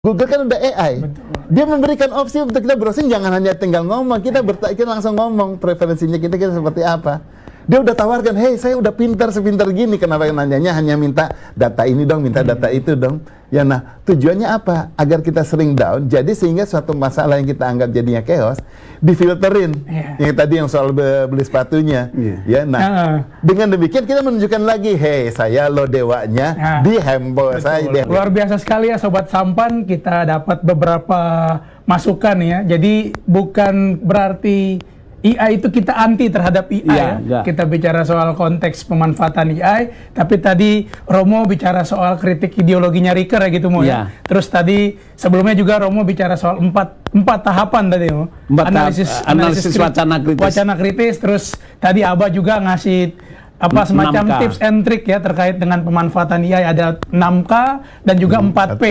Google kan udah AI. Betul. Dia memberikan opsi untuk kita browsing, jangan hanya tinggal ngomong, kita langsung ngomong preferensinya kita seperti apa. Dia udah tawarkan, hey saya udah pintar sepintar gini, kenapa nanyanya hanya minta data ini dong, minta data itu dong. Ya nah, tujuannya apa? Agar kita sering down, jadi sehingga suatu masalah yang kita anggap jadinya chaos, difilterin. Yang tadi yang soal beli sepatunya. Ya, nah, dengan demikian kita menunjukkan lagi, hey saya lo dewanya di handphone saya. Luar biasa sekali ya Sobat Sampan, kita dapat beberapa masukan ya. Jadi bukan berarti AI itu kita anti terhadap AI ya. Kita bicara soal konteks pemanfaatan AI, tapi tadi Romo bicara soal kritik ideologinya Ricker ya gitu Mo ya. Terus tadi sebelumnya juga Romo bicara soal empat tahapan tadi Mo. Analisis wacana kritis, terus tadi Abah juga ngasih semacam 6K. Tips and trick ya terkait dengan pemanfaatan AI, ada 6K dan juga 4P.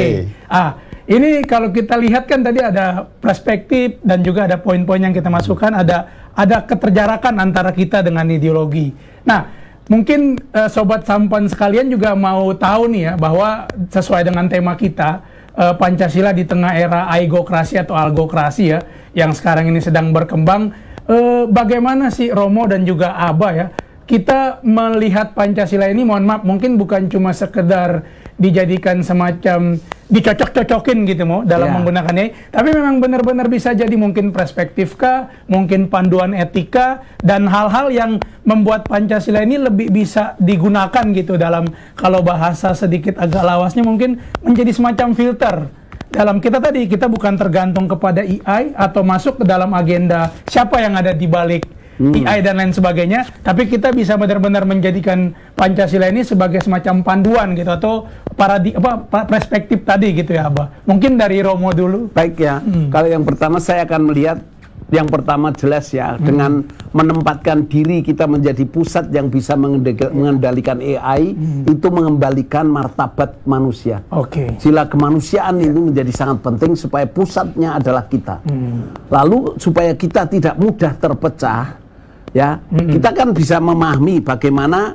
Ini kalau kita lihat kan tadi ada perspektif dan juga ada poin-poin yang kita masukkan, ada keterjarakan antara kita dengan ideologi. Nah, mungkin Sobat Sampan sekalian juga mau tahu nih ya, bahwa sesuai dengan tema kita, Pancasila di tengah era aigokrasi atau algokrasi ya, yang sekarang ini sedang berkembang, bagaimana sih Romo dan juga Abah ya, kita melihat Pancasila ini, mohon maaf, mungkin bukan cuma sekedar dijadikan semacam dicocok-cocokin gitu Mo dalam menggunakannya, tapi memang benar-benar bisa jadi mungkin perspektif kah, mungkin panduan etika dan hal-hal yang membuat Pancasila ini lebih bisa digunakan gitu dalam, kalau bahasa sedikit agak lawasnya mungkin menjadi semacam filter dalam kita tadi, kita bukan tergantung kepada AI atau masuk ke dalam agenda siapa yang ada di balik AI dan lain sebagainya, tapi kita bisa benar-benar menjadikan Pancasila ini sebagai semacam panduan gitu, atau perspektif tadi gitu ya Abah. Mungkin dari Romo dulu. Baik ya, kalau yang pertama saya akan melihat, yang pertama jelas ya, dengan menempatkan diri kita menjadi pusat yang bisa mengendalikan AI, itu mengembalikan martabat manusia. Sila kemanusiaan itu menjadi sangat penting supaya pusatnya adalah kita. Lalu supaya kita tidak mudah terpecah, ya, kita kan bisa memahami bagaimana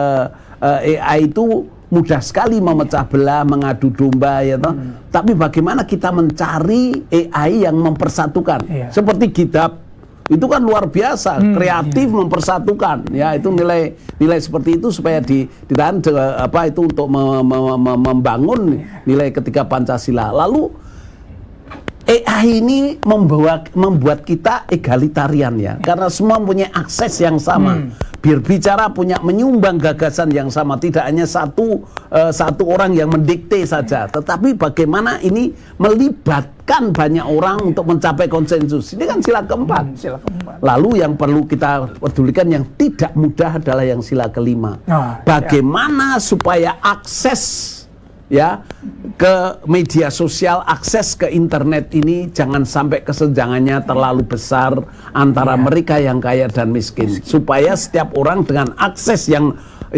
AI itu mudah sekali memecah belah, mengadu domba, ya toh. Tapi bagaimana kita mencari AI yang mempersatukan? Seperti Github itu kan luar biasa, kreatif, mempersatukan. Ya, itu nilai seperti itu supaya ditahan itu untuk membangun nilai ketiga Pancasila. Lalu AI ini membuat kita egalitarian ya, karena semua punya akses yang sama, berbicara menyumbang gagasan yang sama, tidak hanya satu orang yang mendikte saja, tetapi bagaimana ini melibatkan banyak orang untuk mencapai konsensus. Ini kan sila keempat. Lalu yang perlu kita pedulikan yang tidak mudah adalah yang sila kelima. Bagaimana supaya akses ya ke media sosial, akses ke internet ini jangan sampai kesenjangannya terlalu besar antara mereka yang kaya dan miskin, supaya setiap orang dengan akses yang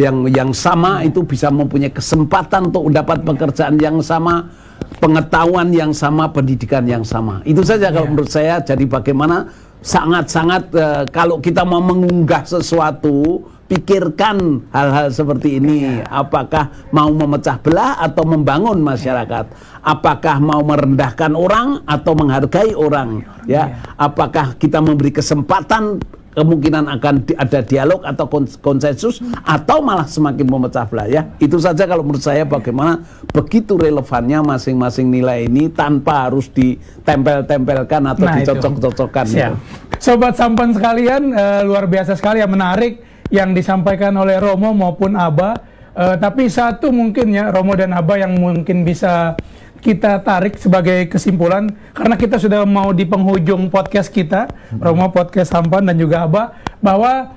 sama itu bisa mempunyai kesempatan untuk mendapat pekerjaan yang sama, pengetahuan yang sama, pendidikan yang sama. Itu saja kalau menurut saya. Jadi bagaimana sangat-sangat kalau kita mau mengunggah sesuatu, pikirkan hal-hal seperti ini. Apakah mau memecah belah atau membangun masyarakat? Apakah mau merendahkan orang atau menghargai orang? Ya, apakah kita memberi kesempatan, kemungkinan akan ada dialog atau konsensus, atau malah semakin memecah belah? Ya, itu saja kalau menurut saya, bagaimana begitu relevannya masing-masing nilai ini tanpa harus ditempel-tempelkan atau dicocok-cocokkan. Ya. Sobat Sampan sekalian, luar biasa sekali ya, menarik yang disampaikan oleh Romo maupun Abah, tapi satu mungkin ya Romo dan Abah yang mungkin bisa kita tarik sebagai kesimpulan, karena kita sudah mau di penghujung podcast kita, Romo podcast Sampan dan juga Abah, bahwa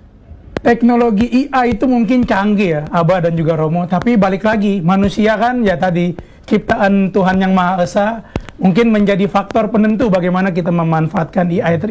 teknologi AI itu mungkin canggih ya Abah dan juga Romo, tapi balik lagi manusia kan ya tadi ciptaan Tuhan yang Maha Esa, mungkin menjadi faktor penentu bagaimana kita memanfaatkan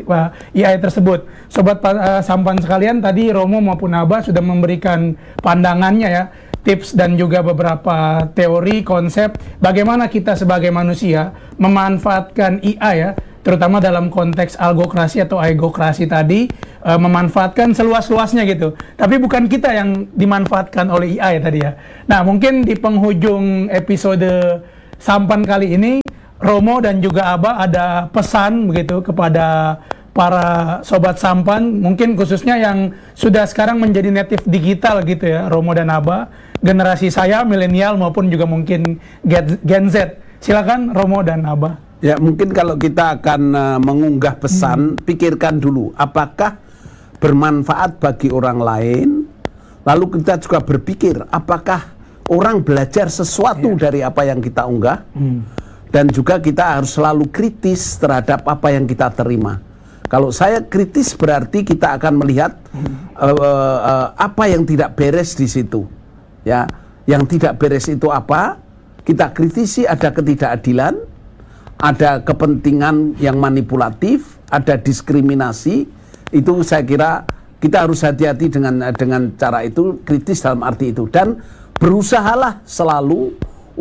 AI tersebut. Sobat Sampan sekalian, tadi Romo maupun Abah sudah memberikan pandangannya ya, tips dan juga beberapa teori, konsep bagaimana kita sebagai manusia memanfaatkan AI ya, terutama dalam konteks algokrasi atau aigokrasi tadi, memanfaatkan seluas-luasnya gitu. Tapi bukan kita yang dimanfaatkan oleh AI tadi ya. Nah, mungkin di penghujung episode Sampan kali ini, Romo dan juga Aba ada pesan begitu kepada para sobat Sampan, mungkin khususnya yang sudah sekarang menjadi native digital gitu ya, Romo dan Aba, generasi saya, milenial maupun juga mungkin Gen Z. Silakan Romo dan Aba. Ya, mungkin kalau kita akan mengunggah pesan, pikirkan dulu apakah bermanfaat bagi orang lain. Lalu kita juga berpikir apakah orang belajar sesuatu dari apa yang kita unggah. Dan juga kita harus selalu kritis terhadap apa yang kita terima. Kalau saya kritis berarti kita akan melihat apa yang tidak beres di situ. Ya, yang tidak beres itu apa? Kita kritisi, ada ketidakadilan, ada kepentingan yang manipulatif, ada diskriminasi. Itu saya kira kita harus hati-hati dengan cara itu, kritis dalam arti itu, dan berusahalah selalu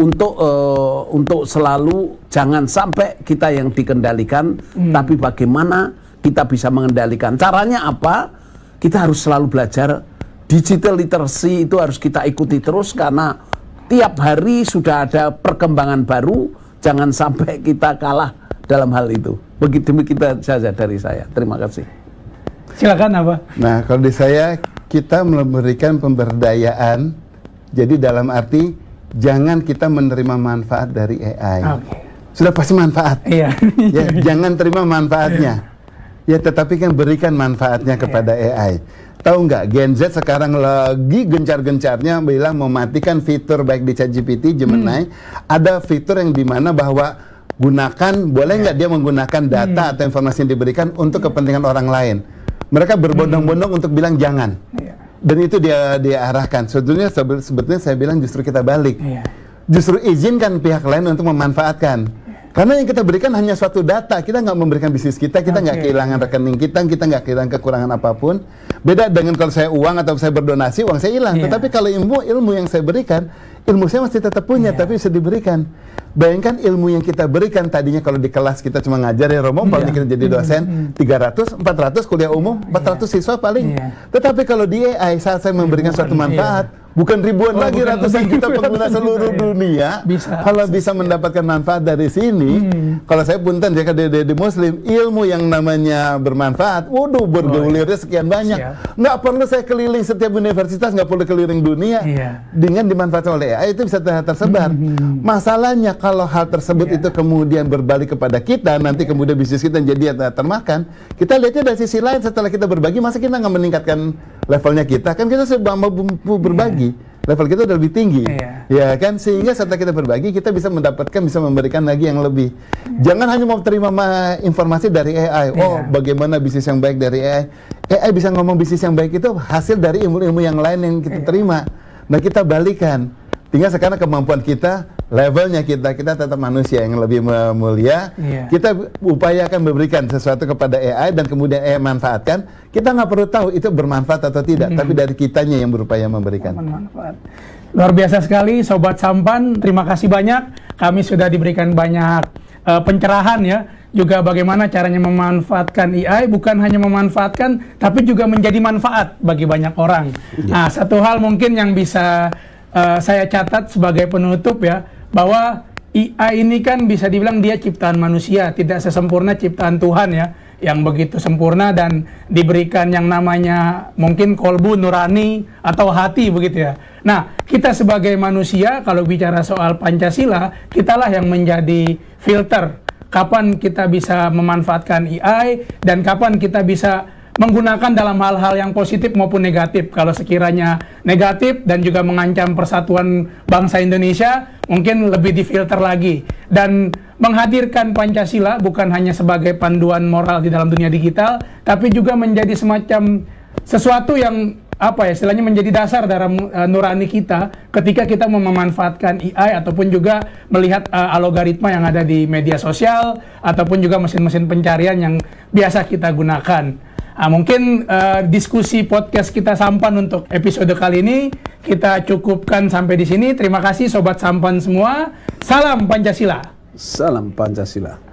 untuk selalu jangan sampai kita yang dikendalikan, tapi bagaimana kita bisa mengendalikan. Caranya apa? Kita harus selalu belajar. Digital literacy itu harus kita ikuti terus, karena tiap hari sudah ada perkembangan baru. Jangan sampai kita kalah dalam hal itu. Begitu kita saja dari saya. Terima kasih. Silakan apa? Nah, kalau di saya, kita memberikan pemberdayaan. Jadi dalam arti jangan kita menerima manfaat dari AI. Sudah pasti manfaat. Iya. Ya, jangan terima manfaatnya. Ya, tetapi kan berikan manfaatnya kepada AI. Tahu nggak, Gen Z sekarang lagi gencar-gencarnya bilang mematikan fitur baik di ChatGPT, Gemini, ada fitur yang dimana bahwa gunakan, boleh nggak dia menggunakan data atau informasi yang diberikan untuk kepentingan orang lain. Mereka berbondong-bondong untuk bilang jangan. Dan itu dia arahkan. Sebetulnya saya bilang justru kita balik. Justru izinkan pihak lain untuk memanfaatkan. Karena yang kita berikan hanya suatu data. Kita nggak memberikan bisnis kita nggak kehilangan rekening kita nggak kehilangan kekurangan apapun. Beda dengan kalau saya uang atau saya berdonasi, uang saya hilang. Tetapi kalau ilmu yang saya berikan, ilmu saya masih tetap punya, tapi bisa diberikan. Bayangkan ilmu yang kita berikan tadinya kalau di kelas kita cuma ngajar ya Romo, paling kita jadi dosen 300, 400 kuliah umum, 400 siswa paling. Tetapi kalau di AI saat saya memberikan suatu manfaat, bukan ribuan lagi, ratusan juta pengguna seluruh dunia, kalau bisa mendapatkan manfaat dari sini, kalau saya punten ya di Muslim, ilmu yang namanya bermanfaat, waduh bergulirnya sekian banyak. Nggak perlu saya keliling setiap universitas, nggak perlu keliling dunia, dengan dimanfaatkan oleh AI itu bisa tersebar. Masalahnya kalau hal tersebut itu kemudian berbalik kepada kita, nanti kemudian bisnis kita jadi termakan, kita lihatnya dari sisi lain. Setelah kita berbagi, masa kita nggak meningkatkan levelnya kita? Kan kita sudah mampu berbagi, level kita udah lebih tinggi, ya kan? Sehingga setelah kita berbagi, kita bisa mendapatkan, bisa memberikan lagi yang lebih. Jangan hanya mau terima informasi dari AI. Oh, bagaimana bisnis yang baik dari AI? AI bisa ngomong bisnis yang baik itu hasil dari ilmu-ilmu yang lain yang kita terima. Nah, kita balikan. Tinggal sekarang kemampuan kita, levelnya kita tetap manusia yang lebih mulia. Kita upayakan memberikan sesuatu kepada AI dan kemudian AI manfaatkan. Kita nggak perlu tahu itu bermanfaat atau tidak, tapi dari kitanya yang berupaya memberikan. Bermanfaat. Luar biasa sekali, Sobat Sampan. Terima kasih banyak. Kami sudah diberikan banyak pencerahan ya. Juga bagaimana caranya memanfaatkan AI, bukan hanya memanfaatkan, tapi juga menjadi manfaat bagi banyak orang. Nah, satu hal mungkin yang bisa saya catat sebagai penutup ya, bahwa AI ini kan bisa dibilang dia ciptaan manusia, tidak sesempurna ciptaan Tuhan ya, yang begitu sempurna dan diberikan yang namanya mungkin kolbu, nurani, atau hati begitu ya. Nah, kita sebagai manusia kalau bicara soal Pancasila, kitalah yang menjadi filter kapan kita bisa memanfaatkan AI dan kapan kita bisa menggunakan dalam hal-hal yang positif maupun negatif. Kalau sekiranya negatif dan juga mengancam persatuan bangsa Indonesia, mungkin lebih difilter lagi. Dan menghadirkan Pancasila bukan hanya sebagai panduan moral di dalam dunia digital, tapi juga menjadi semacam sesuatu yang istilahnya menjadi dasar dalam nurani kita ketika kita memanfaatkan AI ataupun juga melihat algoritma yang ada di media sosial ataupun juga mesin-mesin pencarian yang biasa kita gunakan. Mungkin diskusi podcast kita Sampan untuk episode kali ini kita cukupkan sampai di sini. Terima kasih Sobat Sampan semua. Salam Pancasila. Salam Pancasila.